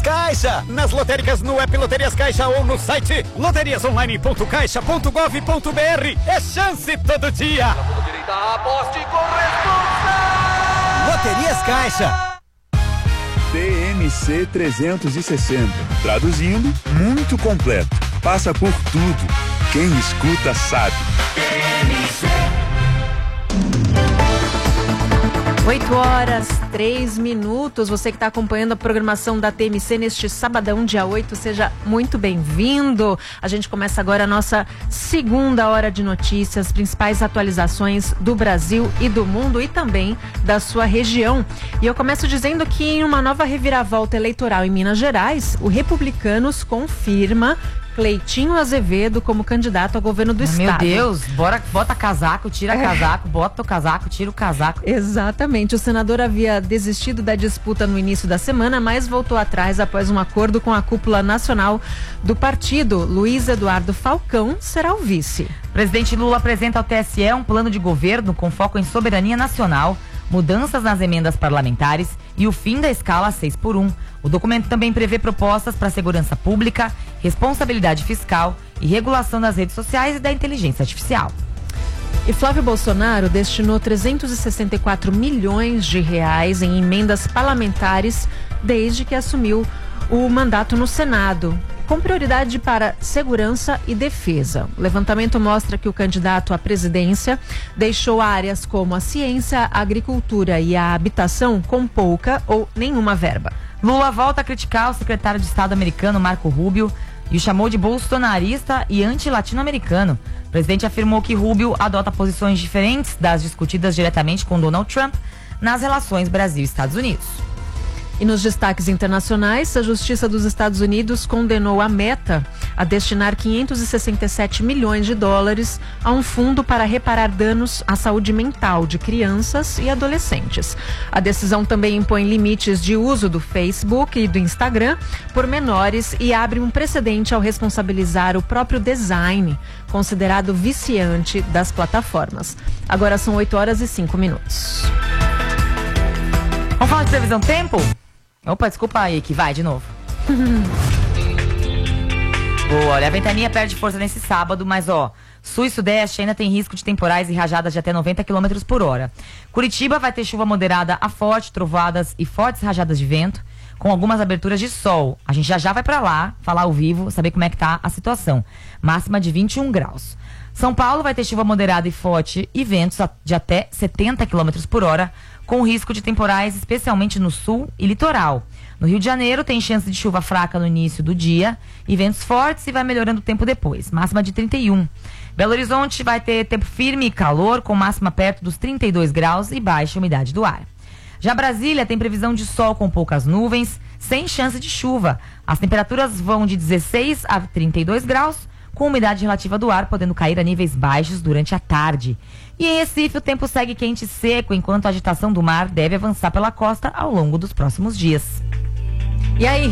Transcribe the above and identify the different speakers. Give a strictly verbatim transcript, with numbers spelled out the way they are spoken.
Speaker 1: Caixa. Nas lotéricas, no app Loterias Caixa ou no site loterias online ponto caixa ponto gov ponto br. É chance todo dia.
Speaker 2: Aposte com responsa.
Speaker 1: Loterias Caixa.
Speaker 3: T M C trezentos e sessenta. Traduzindo, muito completo. Passa por tudo. Quem escuta sabe.
Speaker 2: T M C.
Speaker 4: oito horas, três minutos. Você que está acompanhando a programação da T M C neste sabadão, dia oito, seja muito bem-vindo. A gente começa agora a nossa segunda hora de notícias, principais atualizações do Brasil e do mundo e também da sua região. E eu começo dizendo que em uma nova reviravolta eleitoral em Minas Gerais, o Republicanos confirma Cleitinho Azevedo como candidato a governo do estado.
Speaker 5: Meu Deus, bora, bota casaco, tira
Speaker 4: É.
Speaker 5: casaco, bota o casaco, tira o casaco.
Speaker 4: Exatamente. O senador havia desistido da disputa no início da semana, mas voltou atrás após um acordo com a cúpula nacional do partido. Luiz Eduardo Falcão será o vice.
Speaker 5: Presidente Lula apresenta ao T S E um plano de governo com foco em soberania nacional, mudanças nas emendas parlamentares e o fim da escala seis por um. O documento também prevê propostas para segurança pública, responsabilidade fiscal e regulação das redes sociais e da inteligência artificial.
Speaker 4: E Flávio Bolsonaro destinou trezentos e sessenta e quatro milhões de reais em emendas parlamentares desde que assumiu o mandato no Senado, com prioridade para segurança e defesa. O levantamento mostra que o candidato à presidência deixou áreas como a ciência, a agricultura e a habitação com pouca ou nenhuma verba.
Speaker 5: Lula volta a criticar o secretário de Estado americano Marco Rubio e o chamou de bolsonarista e anti-latino-americano. O presidente afirmou que Rubio adota posições diferentes das discutidas diretamente com Donald Trump nas relações Brasil e Estados Unidos.
Speaker 4: E nos destaques internacionais, a Justiça dos Estados Unidos condenou a Meta a destinar quinhentos e sessenta e sete milhões de dólares a um fundo para reparar danos à saúde mental de crianças e adolescentes. A decisão também impõe limites de uso do Facebook e do Instagram por menores e abre um precedente ao responsabilizar o próprio design, considerado viciante das plataformas. Agora são oito horas e cinco minutos.
Speaker 5: Vamos falar de previsão do tempo? Opa, desculpa aí, que vai de novo. Boa, olha, a ventania perde força nesse sábado, mas ó, sul e sudeste ainda tem risco de temporais e rajadas de até noventa quilômetros por hora. Curitiba vai ter chuva moderada a forte, trovoadas e fortes rajadas de vento, com algumas aberturas de sol. A gente já já vai pra lá, falar ao vivo, saber como é que tá a situação. Máxima de vinte e um graus. São Paulo vai ter chuva moderada e forte e ventos de até setenta quilômetros por hora, com risco de temporais, especialmente no sul e litoral. No Rio de Janeiro tem chance de chuva fraca no início do dia e ventos fortes e vai melhorando o tempo depois, máxima de trinta e um. Belo Horizonte vai ter tempo firme e calor, com máxima perto dos trinta e dois graus e baixa umidade do ar. Já Brasília tem previsão de sol com poucas nuvens, sem chance de chuva. As temperaturas vão de dezesseis a trinta e dois graus, com umidade relativa do ar podendo cair a níveis baixos durante a tarde. E em Recife o tempo segue quente e seco, enquanto a agitação do mar deve avançar pela costa ao longo dos próximos dias.
Speaker 4: E aí,